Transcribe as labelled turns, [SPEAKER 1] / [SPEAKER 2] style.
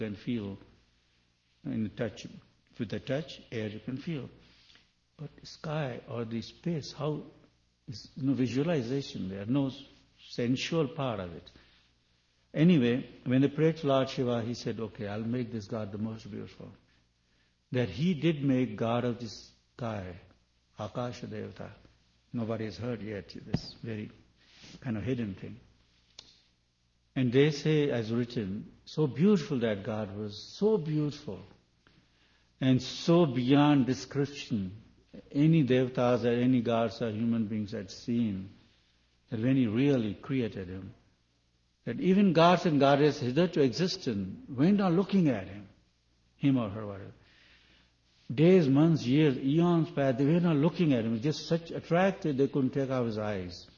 [SPEAKER 1] can feel in the touch. With the touch, air you can feel. But sky or the space, how is no visualization there, no sensual part of it. Anyway, when they prayed to Lord Shiva, he said, okay, I'll make this God the most beautiful. That he did make God of the sky, Akasha Devata. Nobody has heard yet this very kind of hidden thing. And they say, as written, so beautiful that God was, so beautiful and so beyond description. Any devatas or any gods or human beings had seen that when he really created him, that even gods and goddesses hitherto existent went on looking at him or her, whatever. Days, months, years, eons passed, they were not looking at him. Just such attracted, they couldn't take off his eyes.